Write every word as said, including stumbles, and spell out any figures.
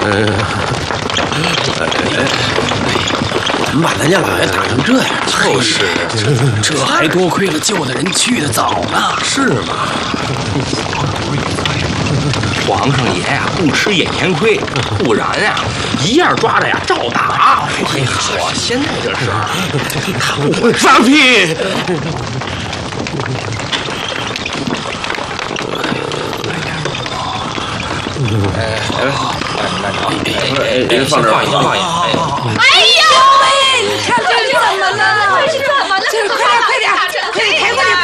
怎么把咱家老爷打成这样？ 就是， 这这还多亏了救的人去的早呢。 是吗？皇上爷呀，不吃眼前亏，不然呀，一样抓着呀，照打。哎呀，我现在这事儿，他不会放屁。哎哎哎，放这儿，放一下。 哎呦喂，你看这是怎么了？这是怎么了？这快点快点，快点抬过来！